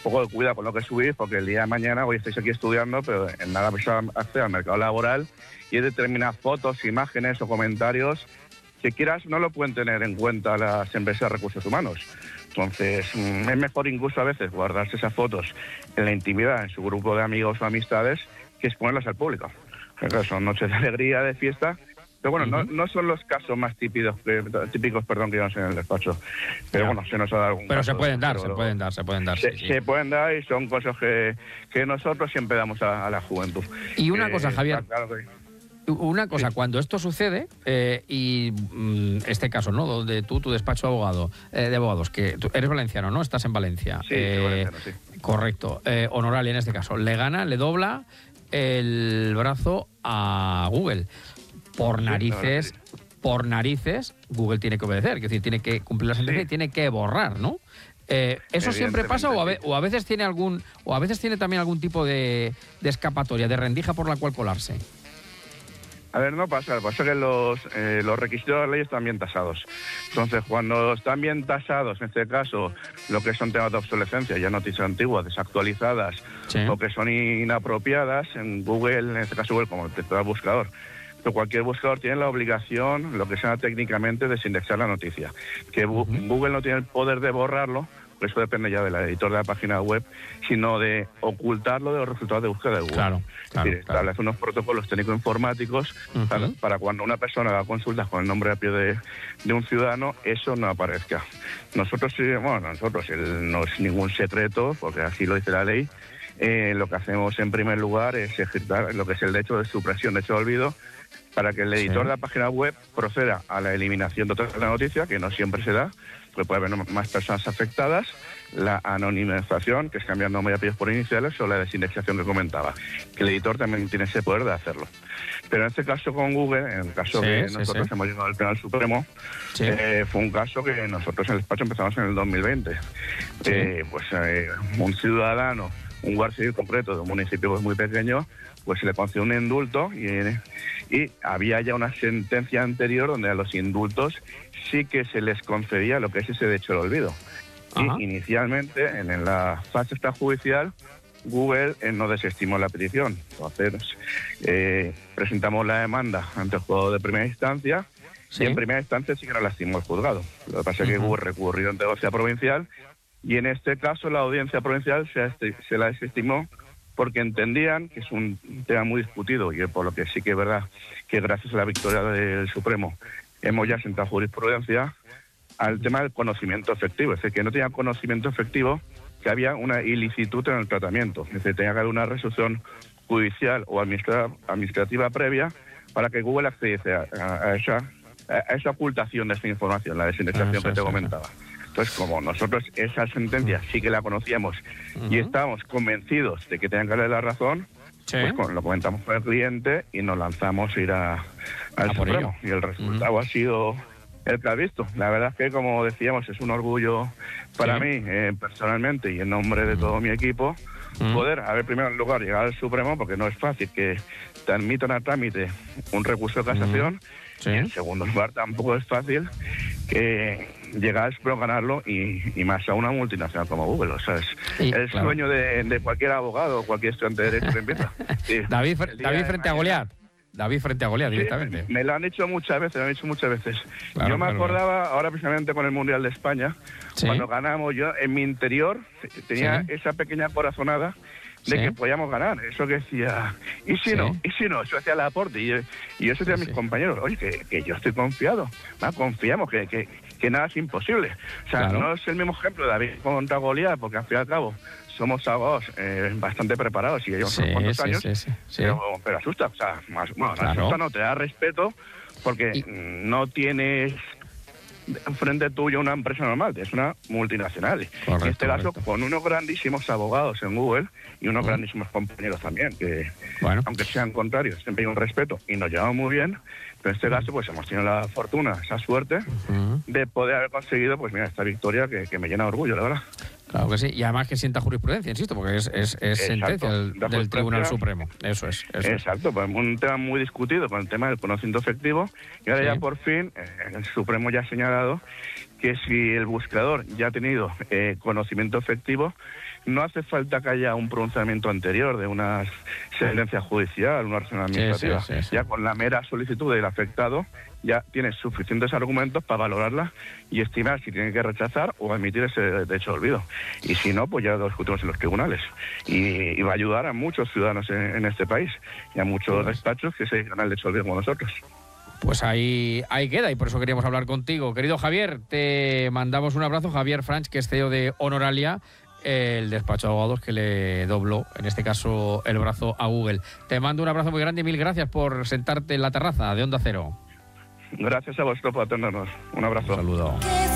poco de cuidado con lo que subís, porque el día de mañana hoy estáis aquí estudiando, pero en nada vais a acceder al mercado laboral y hay determinadas fotos, imágenes o comentarios que quieras no lo pueden tener en cuenta las empresas de recursos humanos. Entonces, es mejor incluso a veces guardarse esas fotos en la intimidad, en su grupo de amigos o amistades, que exponerlas al público. Claro, son noches de alegría, de fiesta, pero bueno, no son los casos más típicos que llevamos en el despacho. Pero bueno, se nos ha dado algún Pero caso, se pueden dar. Se pueden dar y son cosas que nosotros siempre damos a la juventud. Y una cosa, Javier. Claro que... Una cosa, sí. Cuando esto sucede, este caso, ¿no? Donde tu despacho de abogados, que tú eres valenciano, ¿no? Estás en Valencia. Sí, valenciano, sí. Correcto. Honorable, en este caso, le dobla el brazo a Google. Por narices, Google tiene que obedecer, es decir, tiene que cumplir la sentencia y tiene que borrar, ¿no? ¿Eso siempre pasa o a veces tiene también algún tipo de escapatoria, de rendija por la cual colarse? A ver, no pasa que los requisitos de la ley están bien tasados. Entonces, cuando están bien tasados, en este caso, lo que son temas de obsolescencia, ya noticias antiguas, desactualizadas, o que son inapropiadas, en Google, en este caso Google, como te da el buscador, pero cualquier buscador tiene la obligación, lo que sea técnicamente, de desindexar la noticia. Que Google no tiene el poder de borrarlo, pues eso depende ya del editor de la página web, sino de ocultarlo de los resultados de búsqueda de Google. Claro. Establece unos protocolos técnico-informáticos para cuando una persona haga consultas con el nombre propio de un ciudadano, eso no aparezca. Nosotros no es ningún secreto, porque así lo dice la ley. Lo que hacemos en primer lugar es ejecutar lo que es el derecho de supresión, derecho de olvido, para que el editor de la página web proceda a la eliminación total de la noticia, que no siempre se da, porque puede haber más personas afectadas, la anonimización, que es cambiar nombre y apellidos por iniciales, o la desindexación que comentaba, que el editor también tiene ese poder de hacerlo. Pero en este caso con Google, en el caso que nosotros hemos llegado al Tribunal Supremo, fue un caso que nosotros en el despacho empezamos en el 2020. Un ciudadano, un guardia civil concreto de un municipio muy pequeño, pues se le concedió un indulto y había ya una sentencia anterior donde a los indultos sí que se les concedía lo que es ese derecho al olvido. Y inicialmente, en la fase extrajudicial, Google no desestimó la petición. Entonces, presentamos la demanda ante el juzgado de primera instancia y en primera instancia sí que no la estimó el juzgado. Lo que pasa es que Google recurrió ante la audiencia provincial y en este caso la audiencia provincial se la desestimó porque entendían que es un tema muy discutido y por lo que sí que es verdad que gracias a la victoria del Supremo hemos ya sentado jurisprudencia al tema del conocimiento efectivo. Es decir, que no tenía conocimiento efectivo, que había una ilicitud en el tratamiento. Es decir, tenía que haber una resolución judicial o administrativa previa para que Google accediese a esa ocultación de esta información, la desindexación que te comentaba. Entonces, como nosotros esa sentencia sí que la conocíamos y estábamos convencidos de que tenían que darle la razón, pues lo comentamos con el cliente y nos lanzamos a ir al Supremo. Y el resultado ha sido el que has visto. La verdad es que, como decíamos, es un orgullo para mí, personalmente, y en nombre de todo mi equipo, poder, primero en lugar, llegar al Supremo, porque no es fácil que te admitan a trámite un recurso de casación, y en segundo lugar, tampoco es fácil que llegar al Supremo, ganarlo, y más a una multinacional como Google. O sea, es el sueño de cualquier abogado o cualquier estudiante de Derecho que empieza. David frente a Goliat. David frente a Goliat, directamente. Me lo han hecho muchas veces. Claro, yo me acordaba, ahora precisamente con el Mundial de España, cuando ganamos, yo en mi interior tenía esa pequeña corazonada de que podíamos ganar. Eso que decía, ¿y si no? Eso hacía el aporte. Y yo decía a mis compañeros, oye, que yo estoy confiado. Confiamos, que nada es imposible. O sea, no es el mismo ejemplo de David contra Goliat, porque al fin y al cabo somos abogados bastante preparados y llevamos unos cuantos años, pero asusta. O sea, asusta, no, te da respeto porque no tienes frente tuyo una empresa normal, es una multinacional. En este caso, con unos grandísimos abogados en Google y unos grandísimos compañeros también, que aunque sean contrarios, siempre hay un respeto y nos llevamos muy bien. Pero en este caso, pues hemos tenido la fortuna, esa suerte, de poder haber conseguido, pues mira, esta victoria que me llena de orgullo, la verdad. Claro que sí, y además que sienta jurisprudencia, insisto, porque es sentencia del Tribunal Supremo. Eso es. Exacto, pues un tema muy discutido con el tema del conocimiento efectivo, y ahora ya por fin el Supremo ya ha señalado que si el buscador ya ha tenido conocimiento efectivo, no hace falta que haya un pronunciamiento anterior de una sentencia judicial, una acción administrativa. Sí. Ya con la mera solicitud del afectado ya tiene suficientes argumentos para valorarla y estimar si tiene que rechazar o admitir ese derecho de olvido. Y si no, pues ya lo discutimos en los tribunales. Y va a ayudar a muchos ciudadanos en este país y a muchos despachos que se dedican al derecho de olvido como nosotros. Pues ahí queda, y por eso queríamos hablar contigo. Querido Javier, te mandamos un abrazo. Javier Franch, que es CEO de Honoralia, el despacho de abogados que le dobló, en este caso, el brazo a Google. Te mando un abrazo muy grande y mil gracias por sentarte en la terraza de Onda Cero. Gracias a vosotros por atendernos. Un abrazo. Un saludo.